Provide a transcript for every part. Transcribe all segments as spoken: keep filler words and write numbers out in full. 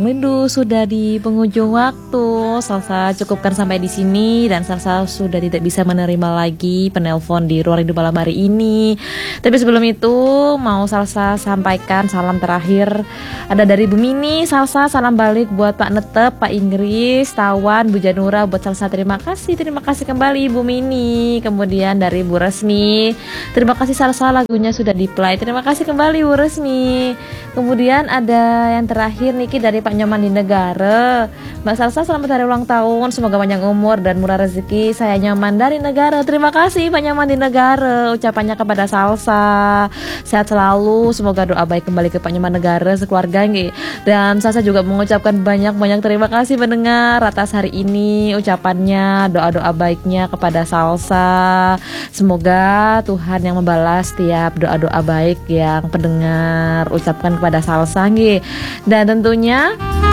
Rindu sudah di penghujung waktu. Salsa cukupkan sampai di sini dan Salsa sudah tidak bisa menerima lagi penelpon di Ruang Rindu malam hari ini. Tapi sebelum itu mau Salsa sampaikan salam terakhir ada dari Bu Mini. Salsa salam balik buat Pak Netep, Pak Inggris, Tawan, Bu Janura, buat Salsa terima kasih. Terima kasih kembali Bu Mini. Kemudian dari Bu Resmi, terima kasih Salsa lagunya sudah di-play. Terima kasih kembali Bu Resmi. Kemudian ada yang terakhir Niki dari Pak Nyoman di Negara. Mbak Salsa selamat hari ulang tahun, semoga panjang umur dan murah rezeki. Saya Nyoman dari Negara. Terima kasih Pak Nyoman di Negara ucapannya kepada Salsa. Sehat selalu, semoga doa baik kembali ke Pak Nyoman Negara sekeluarga nggih. Dan Salsa juga mengucapkan banyak-banyak terima kasih mendengar atas hari ini ucapannya, doa-doa baiknya kepada Salsa. Semoga Tuhan yang membalas setiap doa-doa baik yang pendengar ucapkan kepada Salsa nggih. Dan tentunya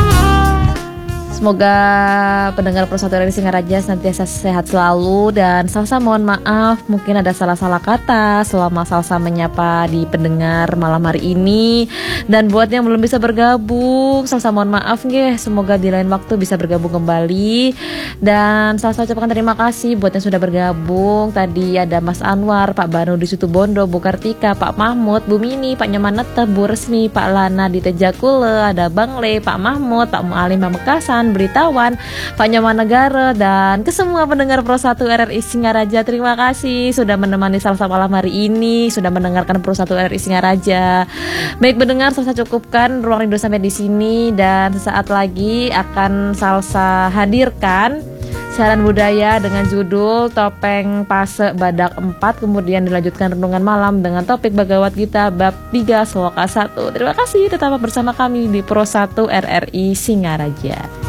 semoga pendengar Pro satu R R I Singaraja senantiasa sehat selalu. Dan Salsa mohon maaf mungkin ada salah-salah kata selama Salsa menyapa di pendengar malam hari ini. Dan buat yang belum bisa bergabung, Salsa mohon maaf nggih. Semoga di lain waktu bisa bergabung kembali. Dan Salsa ucapkan terima kasih buat yang sudah bergabung. Tadi ada Mas Anwar, Pak Banu di Situbondo, Bu Kartika, Pak Mahmud, Bu Mini, Pak Nyoman Netep, Bu Resmi, Pak Lana di Tejakule, ada Bang Le, Pak Mahmud, Pak Mualim Pamekasan, Beritawan, Pak Nyoman Negara, dan ke semua pendengar Pro satu R R I Singaraja. Terima kasih sudah menemani Salsa malam hari ini, sudah mendengarkan Pro satu R R I Singaraja. Baik pendengar, Salsa cukupkan Ruang Rindu sampai di sini dan sesaat lagi akan Salsa hadirkan siaran budaya dengan judul Topeng Pase Badak empat, kemudian dilanjutkan renungan malam dengan topik Bhagavad Gita bab tiga sloka satu. Terima kasih tetap bersama kami di Pro satu R R I Singaraja.